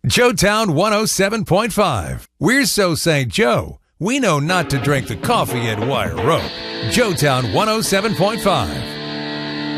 Joetown 107.5. We're so St. Joe, we know not to drink the coffee at Wire Rope. Joetown 107.5.